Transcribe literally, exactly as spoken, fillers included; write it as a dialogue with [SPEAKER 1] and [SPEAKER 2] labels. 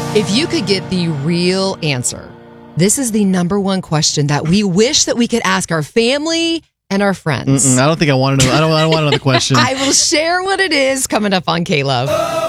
[SPEAKER 1] If you could get the real answer, this is the number one question that we wish that we could ask our family and our friends.
[SPEAKER 2] Mm-mm, I don't think I want to know. I don't, I don't want another question.
[SPEAKER 1] I will share what it is coming up on K-Love.